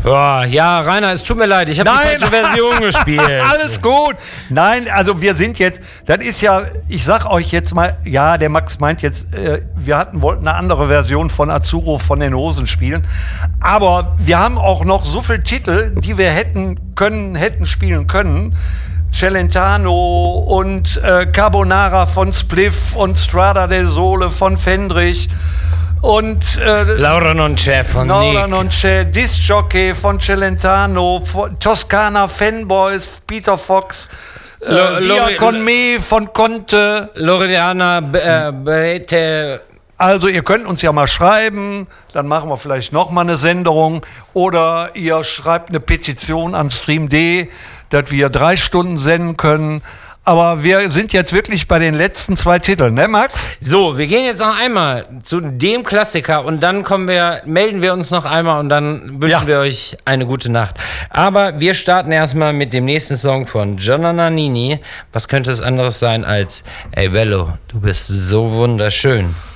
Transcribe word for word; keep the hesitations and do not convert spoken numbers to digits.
Boah, ja, Rainer, es tut mir leid, ich habe die falsche Version gespielt. Alles gut. Nein, also wir sind jetzt, das ist ja, ich sag euch jetzt mal, ja, der Max meint jetzt, äh, wir hatten, wollten eine andere Version von Azzurro von den Hosen spielen, aber wir haben auch noch so viele Titel, die wir hätten können, hätten spielen können. Celentano und äh, Carbonara von Spliff und Strada del Sole von Fendrich. Und äh, Laura Non C'è von Laura Nick. Non C'è, Disc Jockey von Celentano, von Toskana Fanboys, Peter Fox, äh, Lo- Via Lore- con me von Conte. Loredana B- äh, Bete. Also ihr könnt uns ja mal schreiben, dann machen wir vielleicht noch mal eine Sendung oder ihr schreibt eine Petition an Stream D, dass wir drei Stunden senden können. Aber wir sind jetzt wirklich bei den letzten zwei Titeln, ne Max? So, wir gehen jetzt noch einmal zu dem Klassiker und dann kommen wir, melden wir uns noch einmal und dann wünschen Ja. wir euch eine gute Nacht. Aber wir starten erstmal mit dem nächsten Song von Gianna Nannini. Was könnte es anderes sein als Ey Bello, du bist so wunderschön.